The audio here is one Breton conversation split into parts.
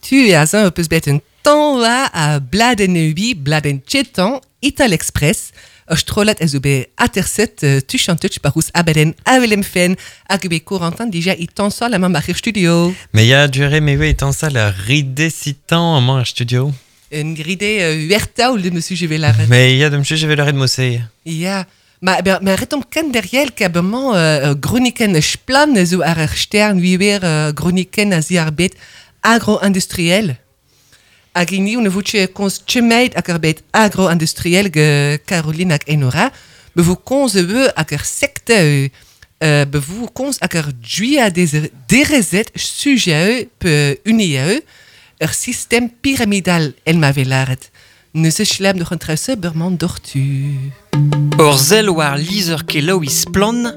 tu as un peu bet un temps là à bladen ubi, bladen chetan, Ital Express. Strolat ezube aterset tu chantes parus abaden avelem fen agbe Corentin déjà itan ça la maman studio. Mais il y a duré mais oui itan ça la ride citant en mon studio. Une ride huerta ou le monsieur je vais l'arrêter. Mais il y a de monsieur je vais l'arrêter de mossé. Ja. Maar retom kan derrière kabement groniken splan zo ar stern wie weer groniken as arbeit agro-industriel. Agini une voce cons chemeid ak arbeit agro-industriel ge Caroline ak Enora, be vous cons ve ak secte be vous cons ak juia des rezet sujet pe unie système pyramidal el mavelaret. Ne se schlem nog een trusse berman dortu. Orzel war lizer ke Lois plan.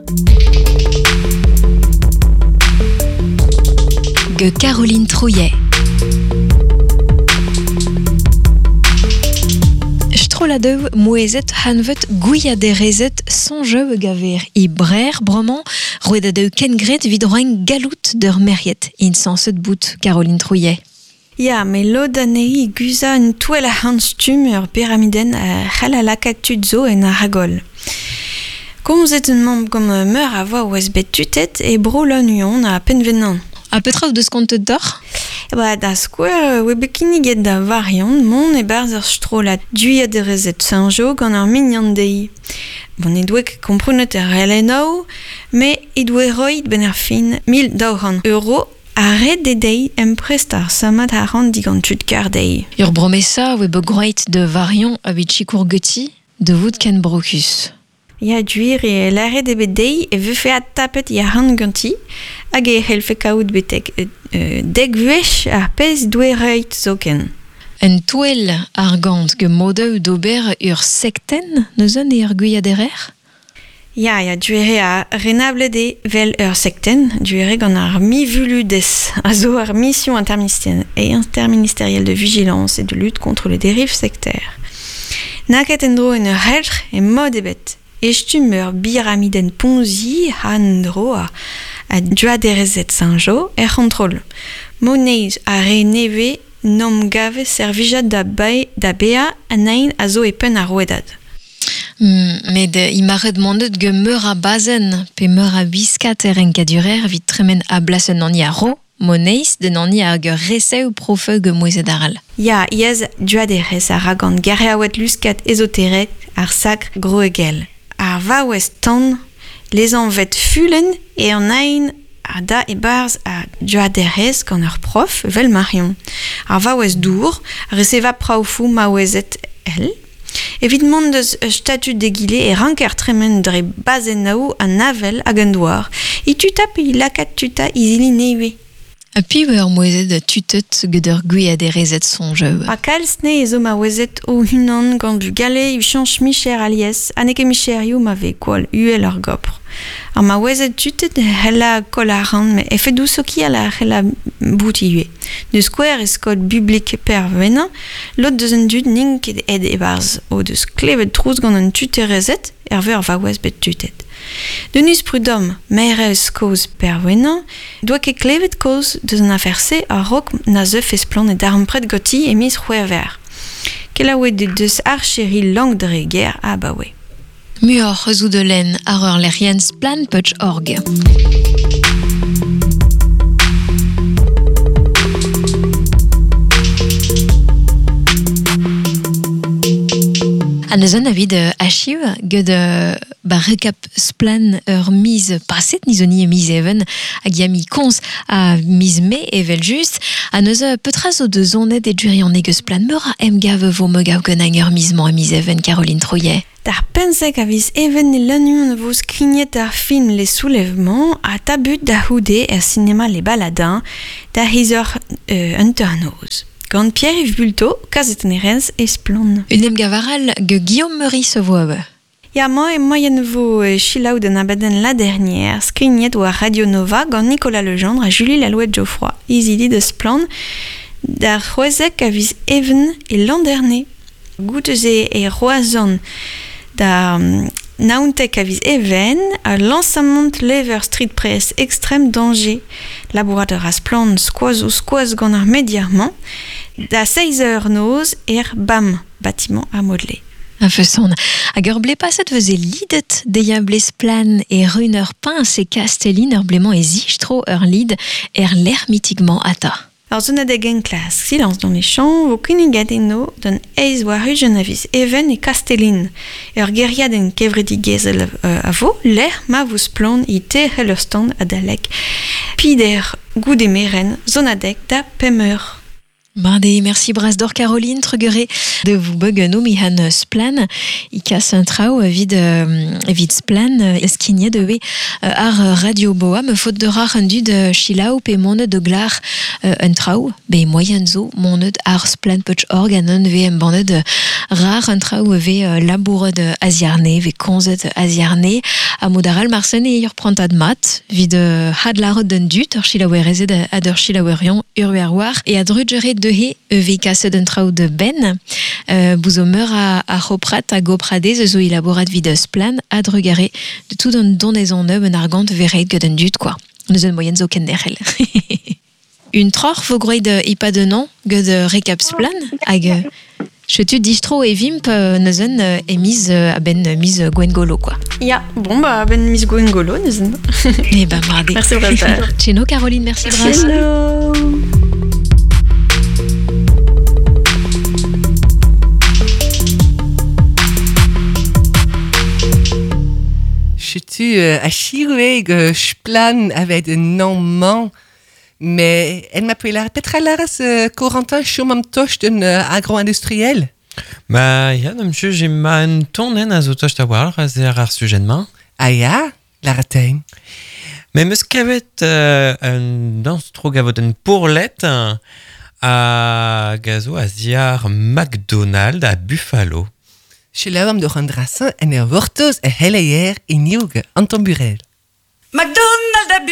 Ge Caroline Trouillet. Stroladeu moezet hanvet gouia de rezet sonjeu gaver I brer broman roedadeu kengret vidroen galout der meriet in senset bout Caroline Trouillet. Ja, mais l'odanei guza un touel a hanstum ur pyramiden a c'halalakatud zo en aragol. Komzet un membre comme meur a voa oaz bet tutet e bro l'anion a penvenan. A petra de skontet d'or? Ba, da skouer we bekiniget da variant, mon e barz ur strolat duia de rezet Saint-Jo gant ar mignan dei. Bon, e doe kompronet ar relenau, me e doe roit ben ar fin 1.200 € a red dedei emprestar samat a rand digantud gardei. Ur bromesa we begroit de variant a vit chikour geuti de vout ken brocus. Ya duir e l'arret de bedei e vefe a tapet ya rand ganti hag e helfe kaout betek deg vuech ar pez doe reit zoken. En touel argant ge modeu d'ober ur sekten neuzan e ur guiaderer? Ya duere a renable de vel ur sekten, duere gant ar mivuludes, a zo ar mission interministérielle de vigilance et de lutte contre les dérives sectaires. Naket en dro en ur helc'h e mod ebet. Estum ur biramiden ponzi han dro a duaderezet Saint-Jo e contrôle. Moneiz a re neve nom gave servijat da bea anain a zo e pen a roedad. Med I mare demandet ge meur a bazen pe meur a biskat renkadurer vit tremen a blasen an ro, moneiz den an a ge reseu profeu ge moezet aral. Ya, iez duaderez a ragant gare a oet luskat esoterek ar sacre groegel. Ar va ouest tan, les an vet fulen e an ain a da e barz a duaderez gant ur prof vel Marion. Ar va ouest dour, reseva praoufou ma ouezet el, Evidemment deus statut degile e ranker tremen dre bazen nao a navel hag an douar. I tuta pe I lakat tuta izili neve. A pi ur moezet tutet gant ur guiaderezet sonjeu. A kalz ne ezo ma oezet o hunan gant bu gale yu chanch micher alies, aneke micher yu ma ve koal uel ar gopr. Ar ma oezet tutet hella kol aran, me efe dou soki ala hella bout iue. Deus skouer eskol publik per venan, lot deus an dud ning ket ed e barz, o deus klevet trouz gant an tuterezet, erve ar va oez bet tutet. Denis prudom, mere eus koz per venan, doa ket klevet koz deus an aferse a rok na zeuf esplan e darm pret goti e mis c'hwer ver. Kela oe deus archeri lang dre ger a ba oe. Muor rezout de len ar ur lerrienz plan petch org. Anezon avid achiv gant recap splan ur miz paset nizoni e miz even hag yami kons a miz me evel just anez petra zo de zonet e duri an egeus plan meur a emgav vo megav gant ur mizman e miz even Caroline Trouillet. Dar pensek a viz even e lannion vo skrignet ar film Les Soulèvements a tabut da houde er cinema Les Baladins da hizor Unternoz. Gant Pierre-Yves Bulto, kazet nerez esplan. Unem gavaral ge Guillaume Meurice voa. Ya moi moyen vo chilaou den abaden la dernière, skrignet oa Radio Nova gant Nicolas Legendre a Julie Lalouette Geoffroy. Izili deus plan dar c'houezek a viz even e landerne. Gouteze e roazan da nauntek a viz even a lansament lever street press extrême danger. Laborateur a splan skoaz gant ar mediarman, da 6h noz BAM, bâtiment à modeler. A feuson. Hag ur ble paset veze lidet deia blez plan e run ur pince e Castellin ur bleman e zichtro ur lid l'ermitigement ata. Alors, zone adeg en klas, silence dans les champs, vo kunigat eno d'un eiz war ugen a viz even e Castellin. Ur geriad en kevredi gezel a vo, l'air ma vos plan i te hel ur stand a dalek. Pider goud e meren, zone adeg da pemeur. Bardé, merci Brasdor Caroline Trugere de vous buggen mi han splan I kas un trao vid splan eskigné de ve ar radio boa me faute de rar un dud chilau pe monet de glar un trao be moyen zo monet ar splan puch organon ve em bandet rar un trao ve labouret aziarne ve konzet aziarne a modaral marsen e ur prantad mat vid had larot d'un dud ur chilau rezed ad ur chilaouerion urwerwar e ad rugere de he ve kaset un trao de ben bouzomer a choprat a gopradez zo elaborat vid splan ad rugare de tout un donezon neub un argant vereit gant un dud quoi. Neus un moyen zo kenderel. Une tror vo groed ipa de non gant recap splan hag chetu distro e vimp neus un emiz a ben miz gwengolo quoi. Ya, bon bah ben mis gwengolo neus un. Eh ben mardi. Merci Brasdor. Tcheno Caroline, merci Bras. Hello. Tu a chiroueg splan avec un nom mais elle m'appelle peut-être à l'aras Corentin chomam toch d'un agro-industriel. Bah, ya, monsieur, j'ai ma tournen a zo tocht a war, ar sujenman. Ah ya, la ratein. Mais meus kavet un danstro gavot un pourlet a gazo a ziar McDonald a Buffalo. Chez l'homme de Randrassin, en vortos e heleier in Nioug, Anton Burel. McDonald a